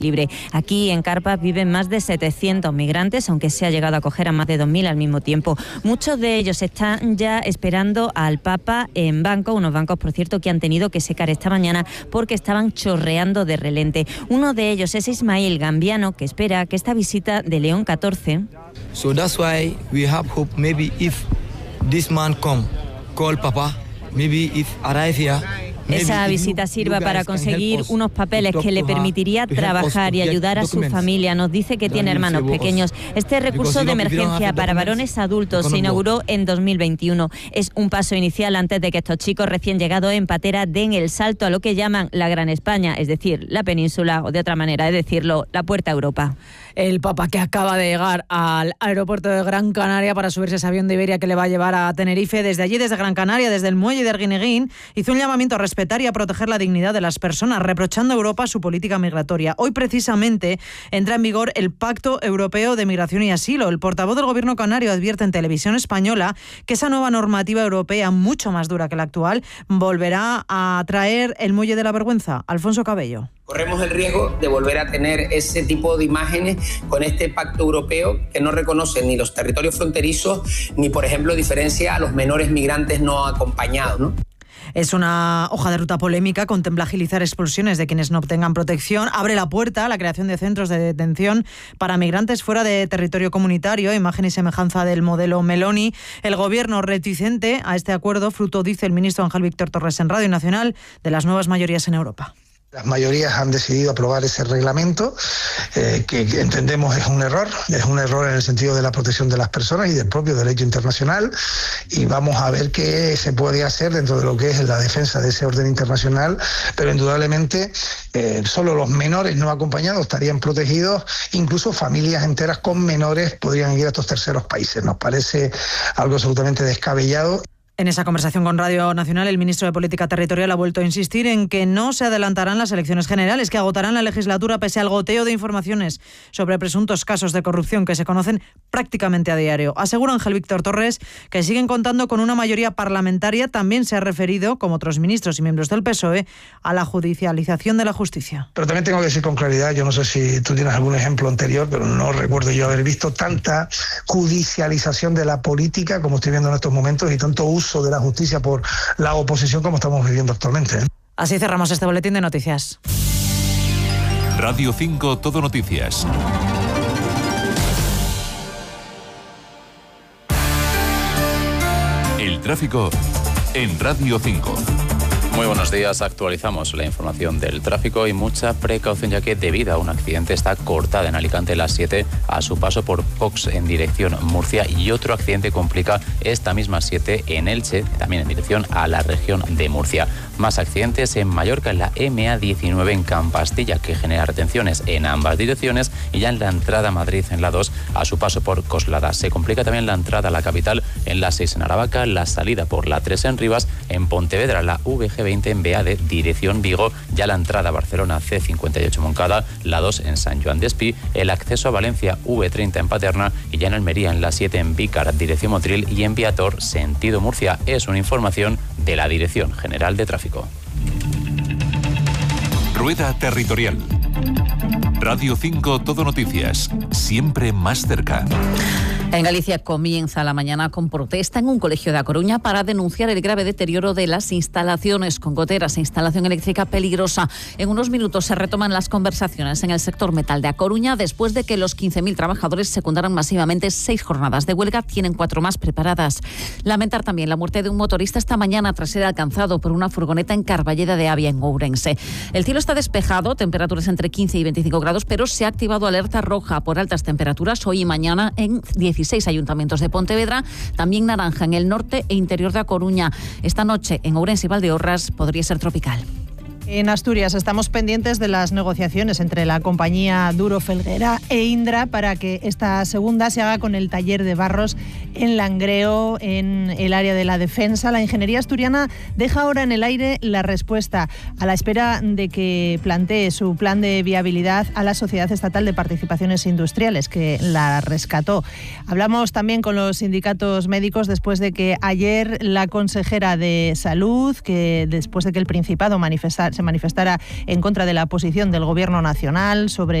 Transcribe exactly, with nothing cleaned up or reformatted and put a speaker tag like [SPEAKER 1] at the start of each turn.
[SPEAKER 1] libre. Aquí en Carpas viven más de setecientos migrantes, aunque se ha llegado a acoger a más de dos mil al mismo tiempo. Muchos de ellos están ya esperando al Papa en bancos, unos bancos, por cierto, que han tenido que secar esta mañana porque estaban chorreando de relente. Uno de ellos es Ismail Gambiano, que espera que esta visita de León catorce...
[SPEAKER 2] So that's why we have hope maybe if this man come, call Papa, maybe if arrive here...
[SPEAKER 1] Esa visita sirva para conseguir unos papeles que le permitiría trabajar y ayudar a su familia. Nos dice que tiene hermanos pequeños. Este recurso de emergencia para varones adultos se inauguró en dos mil veintiuno. Es un paso inicial antes de que estos chicos recién llegados en patera den el salto a lo que llaman la Gran España, es decir, la península, o de otra manera de decirlo, la puerta a Europa.
[SPEAKER 3] El Papa, que acaba de llegar al aeropuerto de Gran Canaria para subirse a ese avión de Iberia que le va a llevar a Tenerife. Desde allí, desde Gran Canaria, desde el muelle de Arguineguín, hizo un llamamiento a respetar y a proteger la dignidad de las personas, reprochando a Europa su política migratoria. Hoy, precisamente, entra en vigor el Pacto Europeo de Migración y Asilo. El portavoz del Gobierno canario advierte en Televisión Española que esa nueva normativa europea, mucho más dura que la actual, volverá a traer el muelle de la vergüenza. Alfonso Cabello.
[SPEAKER 4] Corremos el riesgo de volver a tener ese tipo de imágenes con este pacto europeo que no reconoce ni los territorios fronterizos ni, por ejemplo, diferencia a los menores migrantes no acompañados, ¿no?
[SPEAKER 3] Es una hoja de ruta polémica, contempla agilizar expulsiones de quienes no obtengan protección, abre la puerta a la creación de centros de detención para migrantes fuera de territorio comunitario, imagen y semejanza del modelo Meloni. El Gobierno reticente a este acuerdo, fruto, dice el ministro Ángel Víctor Torres en Radio Nacional, de las nuevas mayorías en Europa.
[SPEAKER 5] Las mayorías han decidido aprobar ese reglamento, eh, que entendemos es un error, es un error en el sentido de la protección de las personas y del propio derecho internacional, y vamos a ver qué se puede hacer dentro de lo que es la defensa de ese orden internacional, pero indudablemente eh, solo los menores no acompañados estarían protegidos, incluso familias enteras con menores podrían ir a estos terceros países. Nos parece algo absolutamente descabellado.
[SPEAKER 3] En esa conversación con Radio Nacional, el ministro de Política Territorial ha vuelto a insistir en que no se adelantarán las elecciones generales, que agotarán la legislatura pese al goteo de informaciones sobre presuntos casos de corrupción que se conocen prácticamente a diario. Asegura Ángel Víctor Torres que siguen contando con una mayoría parlamentaria. También se ha referido, como otros ministros y miembros del P S O E, a la judicialización de la justicia.
[SPEAKER 5] Pero también tengo que decir con claridad, yo no sé si tú tienes algún ejemplo anterior, pero no recuerdo yo haber visto tanta judicialización de la política como estoy viendo en estos momentos y tanto uso de la justicia por la oposición como estamos viviendo actualmente.
[SPEAKER 3] Así cerramos este boletín de noticias.
[SPEAKER 6] Radio cinco Todo Noticias. El tráfico en Radio cinco.
[SPEAKER 7] Muy buenos días, actualizamos la información del tráfico y mucha precaución ya que debido a un accidente está cortada en Alicante la siete a su paso por Cox en dirección Murcia y otro accidente complica esta misma siete en Elche, también en dirección a la región de Murcia. Más accidentes en Mallorca en la eme a diecinueve en Campastilla que genera retenciones en ambas direcciones y ya en la entrada a Madrid en la dos a su paso por Coslada. Se complica también la entrada a la capital en la seis en Aravaca, la salida por la tres en Rivas, en Pontevedra la ve ge veinte en Beade, dirección Vigo, ya la entrada a Barcelona ce cincuenta y ocho Moncada, la dos en San Joan de Espí, el acceso a Valencia ve treinta en Paterna y ya en Almería en la siete en Vícar, dirección Motril y en Viator, sentido Murcia. Es una información de la Dirección General de Tráfico.
[SPEAKER 6] Rueda Territorial. Radio cinco Todo Noticias, siempre más cerca.
[SPEAKER 8] En Galicia comienza la mañana con protesta en un colegio de A Coruña para denunciar el grave deterioro de las instalaciones con goteras e instalación eléctrica peligrosa. En unos minutos se retoman las conversaciones en el sector metal de A Coruña después de que los quince mil trabajadores secundaran masivamente seis jornadas de huelga, tienen cuatro más preparadas. Lamentar también la muerte de un motorista esta mañana tras ser alcanzado por una furgoneta en Carballeda de Avia, en Ourense. El cielo está despejado, temperaturas entre quince y veinticinco grados, pero se ha activado alerta roja por altas temperaturas hoy y mañana en dieciséis ayuntamientos de Pontevedra, también naranja en el norte e interior de A Coruña. Esta noche en Ourense y Valdeorras podría ser tropical.
[SPEAKER 9] En Asturias estamos pendientes de las negociaciones entre la compañía Duro Felguera e Indra para que esta segunda se haga con el taller de Barros en Langreo, en el área de la defensa. La ingeniería asturiana deja ahora en el aire la respuesta a la espera de que plantee su plan de viabilidad a la Sociedad Estatal de Participaciones Industriales, que la rescató. Hablamos también con los sindicatos médicos después de que ayer la consejera de Salud, que después de que el Principado manifestara, se manifestara en contra de la posición del Gobierno nacional sobre